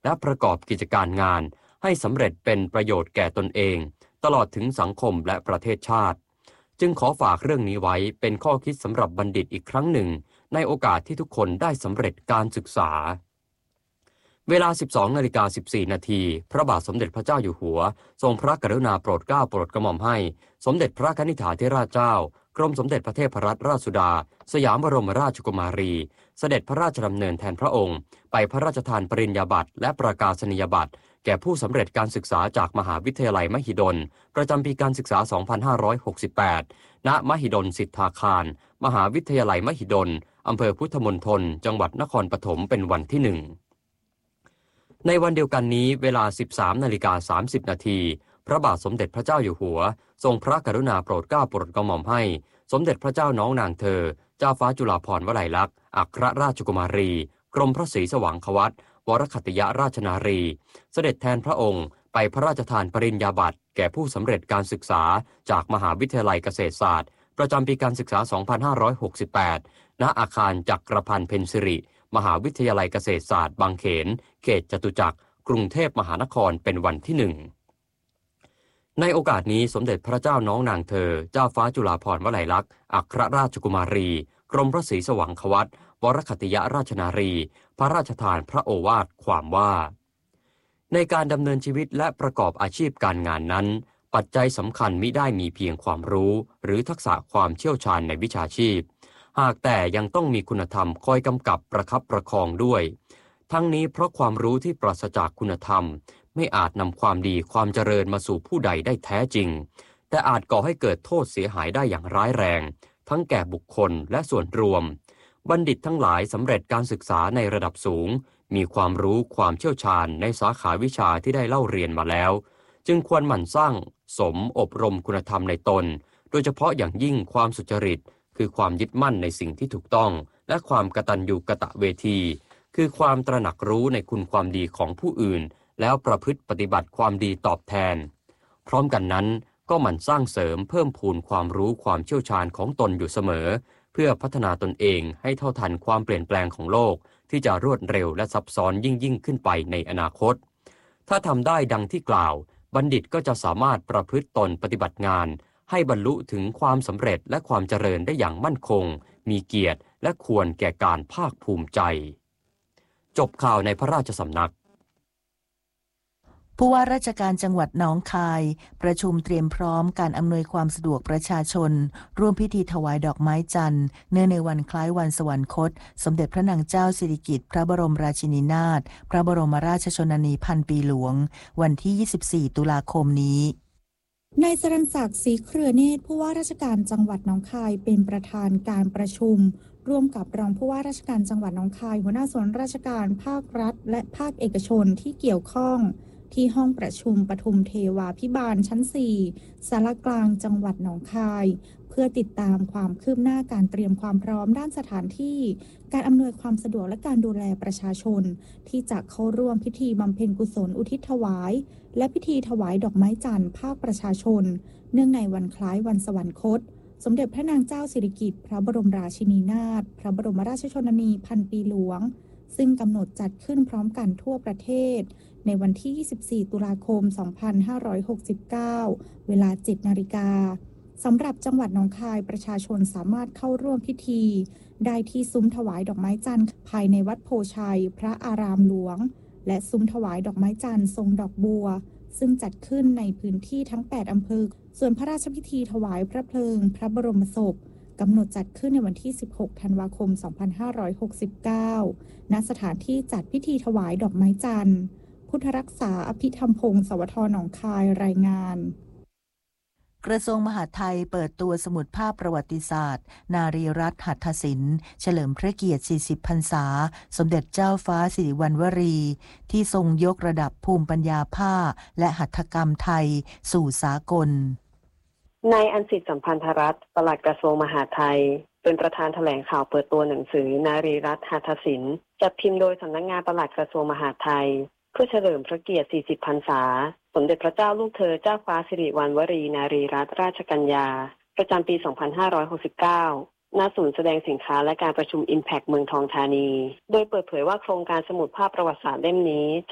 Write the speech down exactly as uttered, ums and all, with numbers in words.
และประกอบกิจการงานให้สำเร็จเป็นประโยชน์แก่ตนเองตลอดถึงสังคมและประเทศชาติจึงขอฝากเรื่องนี้ไว้เป็นข้อคิดสำหรับบัณฑิตอีกครั้งหนึ่งในโอกาสที่ทุกคนได้สำเร็จการศึกษาเวลา สิบสองนาฬิกาสิบสี่นาที พระบาทสมเด็จพระเจ้าอยู่หัวทรงพระกรุณาโปรดเกล้าโปรดกระหม่อมให้สมเด็จพระกนิษฐาธิราชเจ้ากรมสมเด็จพระเทพรัตนราชสุดาสยามบรมราชกุมารีเสด็จพระราชดำเนินแทนพระองค์ไปพระราชทานปริญญาบัตรและประกาศนียบัตรแก่ผู้สำเร็จการศึกษาจากมหาวิทยาลัยมหิดลประจำปีการศึกษา สองพันห้าร้อยหกสิบแปด ณ มหิดลสิทธาคารมหาวิทยาลัยมหิดลอำเภอพุทธมณฑลจังหวัดนครปฐมเป็นวันที่หนึ่งในวันเดียวกันนี้เวลา สิบสามนาฬิกาสามสิบนาที พระบาทสมเด็จพระเจ้าอยู่หัวทรงพระกรุณาโปรดเกล้าโปรดกระหม่อมให้สมเด็จพระเจ้าน้องนางเธอเจ้าฟ้าจุฬาภรณ์วลัยลักษณ์อัครราชกุมารีกรมพระศรีสว่างควัตรวรคัตติยราชนารีเสด็จแทนพระองค์ไปพระราชทานปริญญาบัตรแก่ผู้สำเร็จการศึกษาจากมหาวิทยาลัยเกษตรศาสตร์ประจำปีการศึกษา สองพันห้าร้อยหกสิบแปด ณ อาคารจักรพันธ์เพ็ญสิริมหาวิทยาลัยเกษตรศาสตร์บางเขนเขตจตุจักรกรุงเทพมหานครเป็นวันที่หนึ่งในโอกาสนี้สมเด็จพระเจ้าน้องนางเธอเจ้าฟ้าจุฬาภรณ์วลัยลักษณ์อัครราชกุมารีกรมพระศรีสว่างควัตรวรคัตติยราชนารีพระราชทานพระโอวาทความว่าในการดำเนินชีวิตและประกอบอาชีพการงานนั้นปัจจัยสำคัญมิได้มีเพียงความรู้หรือทักษะความเชี่ยวชาญในวิชาชีพหากแต่ยังต้องมีคุณธรรมคอยกำกับประคับประคองด้วยทั้งนี้เพราะความรู้ที่ปราศจากคุณธรรมไม่อาจนำความดีความเจริญมาสู่ผู้ใดได้แท้จริงแต่อาจก่อให้เกิดโทษเสียหายได้อย่างร้ายแรงทั้งแก่บุคคลและส่วนรวมบัณฑิตทั้งหลายสำเร็จการศึกษาในระดับสูงมีความรู้ความเชี่ยวชาญในสาขาวิชาที่ได้เล่าเรียนมาแล้วจึงควรหมั่นสร้างสมอบรมคุณธรรมในตนโดยเฉพาะอย่างยิ่งความสุจริตคือความยึดมั่นในสิ่งที่ถูกต้องและความกตัญญูกตเวทีคือความตระหนักรู้ในคุณความดีของผู้อื่นแล้วประพฤติปฏิบัติความดีตอบแทนพร้อมกันนั้นก็หมั่นสร้างเสริมเพิ่มพูนความรู้ความเชี่ยวชาญของตนอยู่เสมอเพื่อพัฒนาตนเองให้เท่าทันความเปลี่ยนแปลงของโลกที่จะรวดเร็วและซับซ้อนยิ่งยิ่งขึ้นไปในอนาคตถ้าทำได้ดังที่กล่าวบัณฑิตก็จะสามารถประพฤติตนปฏิบัติงานให้บรรลุถึงความสำเร็จและความเจริญได้อย่างมั่นคงมีเกียรติและควรแก่การภาคภูมิใจจบข่าวในพระราชสำนักผู้ว่าราชการจังหวัดหนองคายประชุมเตรียมพร้อมการอำนวยความสะดวกประชาชนร่วมพิธีถวายดอกไม้จันทร์เนื่องในวันคล้ายวันสวรรคตสมเด็จพระนางเจ้าสิริกิติ์พระบรมราชินีนาถพระบรมราชชนนีพันปีหลวงวันที่ยี่สิบสี่ตุลาคมนี้นายสรัญศักดิ์ศรีเครือเนตรผู้ว่าราชการจังหวัดหนองคายเป็นประธานการประชุมร่วมกับรองผู้ว่าราชการจังหวัดหนองคายหัวหน้าส่วนราชการภาครัฐและภาคเอกชนที่เกี่ยวข้องที่ห้องประชุมปทุมเทวาภิบาลชั้นสี่ศาลากลางจังหวัดหนองคายเพื่อติดตามความคืบหน้าการเตรียมความพร้อมด้านสถานที่การอำนวยความสะดวกและการดูแลประชาชนที่จะเข้าร่วมพิธีบำเพ็ญกุศลอุทิศถวายและพิธีถวายดอกไม้จันทร์ภาคประชาชนเนื่องในวันคล้ายวันสวรรคตสมเด็จพระนางเจ้าสิริกิติ์พระบรมราชินีนาถพระบรมราชชนนีพันปีหลวงซึ่งกำหนดจัดขึ้นพร้อมกันทั่วประเทศในวันที่ยี่สิบสี่ตุลาคมสองพันห้าร้อยหกสิบเก้าเวลา เจ็ดนาฬิกาสำหรับจังหวัดหนองคายประชาชนสามารถเข้าร่วมพิธีได้ที่ซุ้มถวายดอกไม้จันทร์ภายในวัดโพชัยพระอารามหลวงและซุ้มถวายดอกไม้จันทร์ทรงดอกบัวซึ่งจัดขึ้นในพื้นที่ทั้งแปดอำเภอส่วนพระราชพิธีถวายพระเพลิงพระบรมศพกำหนดจัดขึ้นในวันที่สิบหกธันวาคมสองพันห้าร้อยหกสิบเก้าณสถานที่จัดพิธีถวายดอกไม้จันทร์พุทธรักษาอภิธรรมพงศ์สวทหนองคายรายงานกระทรวงมหาดไทยเปิดตัวสมุดภาพประวัติศาสตร์นารีรัตน์หัตถศิลป์เฉลิมพระเกียรติสี่สิบพรรษาสมเด็จเจ้าฟ้าสิริวัณวรีที่ทรงยกระดับภูมิปัญญาผ้าและหัตถกรรมไทยสู่สากลนายอัญสิทธิ์สัมพันธรัตน์ปลัดกระทรวงมหาดไทยเป็นประธานแถลงข่าวเปิดตัวหนังสือนารีรัตน์หัตถศิลป์จัดพิมพ์โดยสำนักงานปลัดกระทรวงมหาดไทยเพื่อเฉลิมพระเกียรติสี่สิบพรรษาสมเด็จพระเจ้าลูกเธอเจ้าฟ้าสิริวัณวรีนารีรัตน์ราชกัญญาประจำปีสองพันห้าร้อยหกสิบเก้าณศูนย์แสดงสินค้าและการประชุม Impact เมืองทองธานีโดยเปิดเผยว่าโครงการสมุดภาพประวัติศาสตร์เล่มนี้